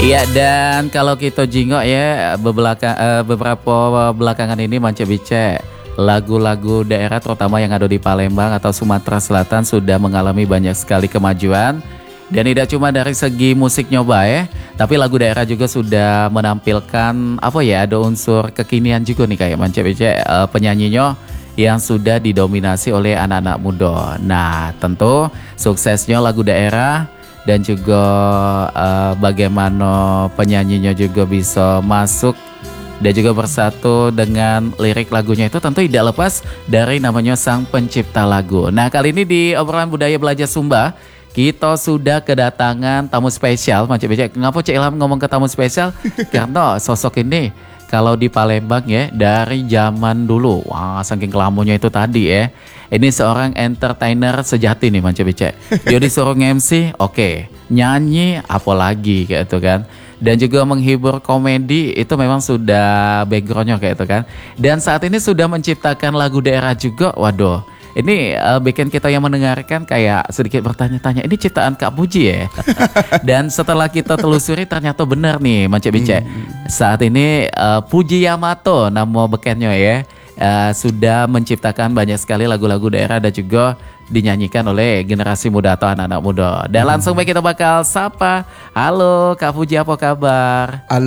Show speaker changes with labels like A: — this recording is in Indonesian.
A: Iya, dan kalau kita jingok ya beberapa belakangan ini Mance Bice, lagu-lagu daerah terutama yang ada di Palembang atau Sumatera Selatan sudah mengalami banyak sekali kemajuan. Dan tidak cuma dari segi musik nyoba ya, tapi lagu daerah juga sudah menampilkan apa ya, ada unsur kekinian juga nih kayak Mance Bice, penyanyinya yang sudah didominasi oleh anak-anak muda. Nah, tentu suksesnya lagu daerah dan juga bagaimana penyanyinya juga bisa masuk dan juga bersatu dengan lirik lagunya itu tentu tidak lepas dari namanya sang pencipta lagu. Nah, kali ini di obrolan budaya belajar Sumba kita sudah kedatangan tamu spesial. Macam biasa, ngapa Cik Ilham ngomong ke tamu spesial? Karena sosok ini kalau di Palembang ya dari zaman dulu, wah saking kelamunya itu tadi ya. Ini seorang entertainer sejati nih Mance Bice. Dia disuruh MC, oke. Nyanyi apalagi kayak itu kan. Dan juga menghibur komedi itu memang sudah backgroundnya kayak itu kan. Dan saat ini sudah menciptakan lagu daerah juga, waduh. Ini bikin kita yang mendengarkan kayak sedikit bertanya-tanya, ini ciptaan Kak Puji ya? Dan setelah kita telusuri ternyata benar nih Mance Bice. Saat ini Puji Yamato nama bekennya ya. Sudah menciptakan banyak sekali lagu-lagu daerah dan juga dinyanyikan oleh generasi muda atau anak-anak muda. Dan langsung baik kita bakal sapa. Halo Kak Puji, apa kabar?